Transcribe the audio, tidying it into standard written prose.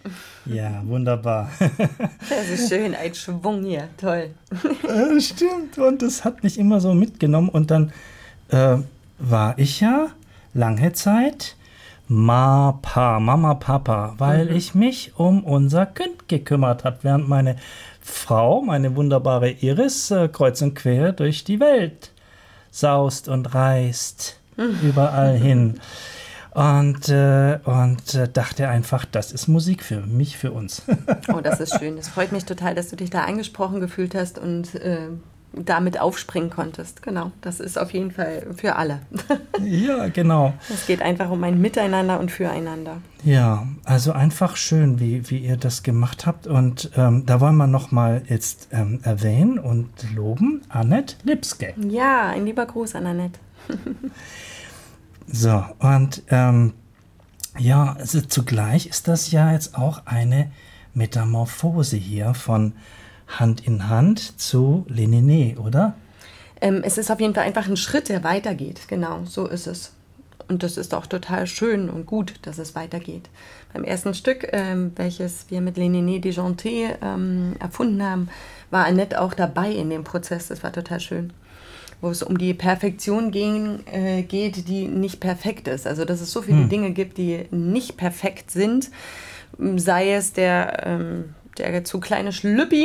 Ja, wunderbar. Das ist schön, ein Schwung hier, toll. Stimmt, und das hat mich immer so mitgenommen. Und dann war ich ja lange Zeit Mama, Papa, weil ich mich um unser Kind gekümmert habe, während meine Frau, meine wunderbare Iris, kreuz und quer durch die Welt saust und reist, überall hin. Und dachte einfach, das ist Musik für mich, für uns. Oh, das ist schön. Es freut mich total, dass du dich da angesprochen gefühlt hast und damit aufspringen konntest. Genau, das ist auf jeden Fall für alle. Ja, genau. Es geht einfach um ein Miteinander und Füreinander. Ja, also einfach schön, wie ihr das gemacht habt. Und da wollen wir nochmal jetzt erwähnen und loben Annette Lipske. Ja, ein lieber Gruß an Annette. So, und ja, also zugleich ist das ja jetzt auch eine Metamorphose hier von Hand in Hand zu Lenine, oder? Es ist auf jeden Fall einfach ein Schritt, der weitergeht. Genau, so ist es. Und das ist auch total schön und gut, dass es weitergeht. Beim ersten Stück, welches wir mit Lenine Déjanté erfunden haben, war Annette auch dabei in dem Prozess. Das war total schön. Wo es um die Perfektion geht, die nicht perfekt ist. Also, dass es so viele Dinge gibt, die nicht perfekt sind. Sei es der zu kleine Schlüppi,